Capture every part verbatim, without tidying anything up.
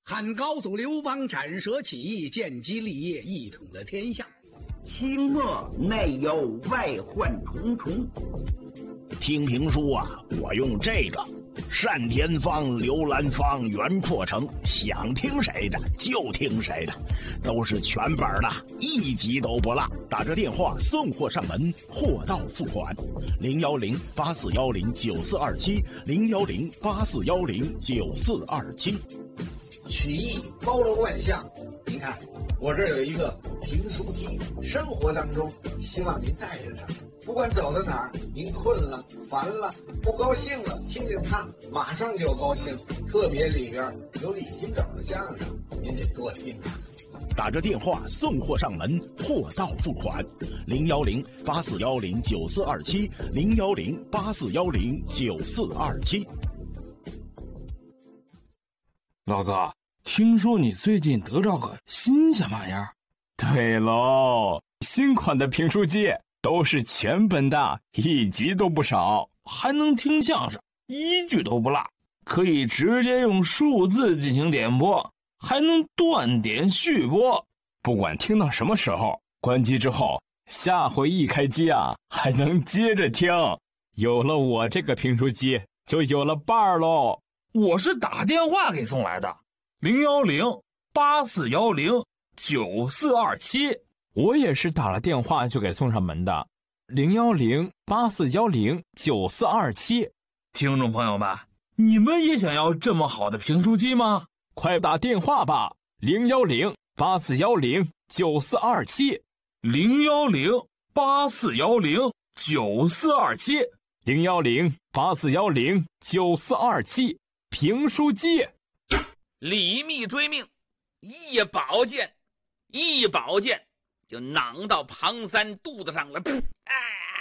汉高祖刘邦斩蛇起义，建基立业，一统了天下。 清末内忧外患重重。 听评书啊，我用这个单田芳、刘兰芳、袁阔成，想听谁的就听谁的，都是全本的，一集都不落。打这电话送货上门，货到付款。零幺零八四幺零九四二七，零幺零八四幺零九四二七。 曲艺包罗万象，您看我这儿有一个评书机，生活当中希望您带着它，不管走到哪儿，您困了、烦了、不高兴了，听见它马上就高兴。特别里边有李金斗的相声，您得多听啊。 打着电话送货上门，货到付款。零幺零八四幺零九四二七，零幺零八四幺零九四二七。 老哥，听说你最近得着个新鲜玩意儿？ 对喽，新款的评书机都是全本的，一集都不少， 还能听相声，一句都不落，可以直接用数字进行点播，还能断点续播。 不管听到什么时候，关机之后，下回一开机啊，还能接着听。有了我这个评书机，就有了伴儿喽。 我是打电话给送来的，零幺零八四幺零九四二七。 我也是打了电话就给送上门的，零幺零八四幺零九四二七。 听众朋友们，你们也想要这么好的评书机吗？ 快打电话吧，零幺零八四幺零九四二七， 零幺零八四幺零九四二七， 零幺零八四幺零九四二七。评书机。 李密追命，一宝剑，一宝剑就攮到庞三肚子上了。噗！啊！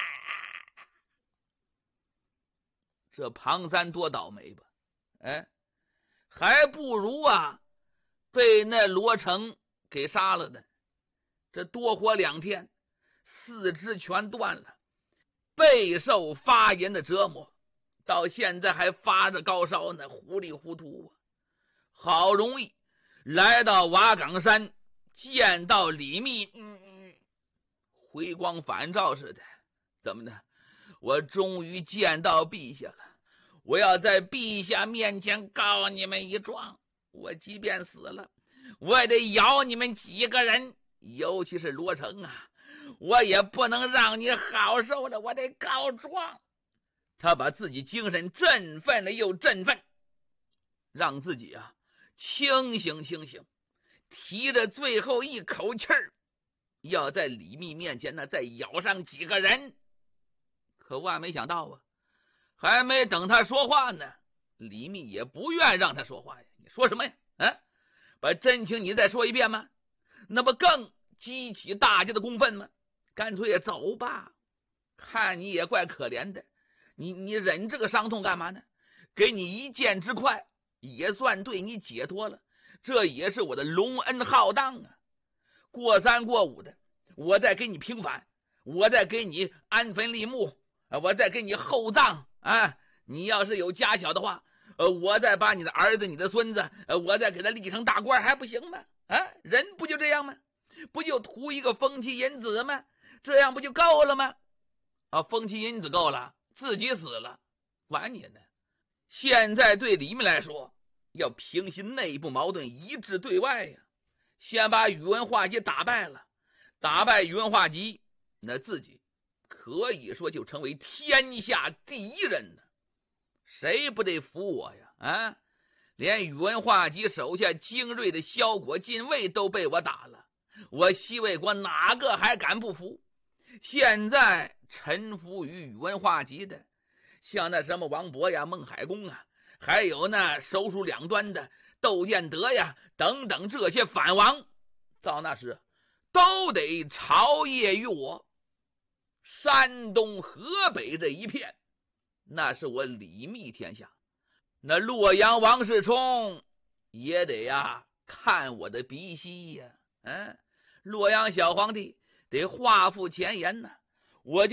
这庞三多倒霉吧？哎，还不如啊被那罗成给杀了呢。这多活两天，四肢全断了，备受发炎的折磨。到现在还发着高烧呢，糊里糊涂啊！好容易来到瓦岗山，见到李密，嗯，回光返照似的。怎么的？我终于见到陛下了！我要在陛下面前告你们一状。我即便死了，我也得咬你们几个人，尤其是罗成啊！我也不能让你好受了，我得告状。他把自己精神振奋了又振奋，让自己啊清醒清醒，提着最后一口气儿，要在李密面前呢再咬上几个人。可万没想到啊，还没等他说话呢，李密也不愿让他说话呀。你说什么呀？啊，把真情你再说一遍吗？那不更激起大家的公愤吗？干脆也走吧，看你也怪可怜的。你你忍这个伤痛干嘛呢？给你一箭之快，也算对你解脱了，这也是我的隆恩浩荡啊！过三过五的，我再给你平反，我再给你安坟立墓，我再给你厚葬啊！你要是有家小的话，呃，我再把你的儿子、你的孙子，呃，我再给他立成大官，还不行吗？啊，人不就这样吗？不就图一个封妻引子吗？这样不就够了吗？啊，封妻引子够了。自己死了，管你呢！现在对李密来说，要平息内部矛盾，一致对外呀。先把宇文化及打败了，打败宇文化及，那自己可以说就成为天下第一人呢。谁不得服我呀？啊，连宇文化及手下精锐的萧果禁卫都被我打了，我西魏国哪个还敢不服？现在臣服于宇文化及的，像那什么王勃呀、孟海公啊，还有那手术两端的窦建德呀等等这些反王，到那时都得朝谒于我。山东、河北这一片，那是我李密天下。那洛阳王世充也得呀看我的鼻息呀，嗯，洛阳小皇帝得画符前言呢，我就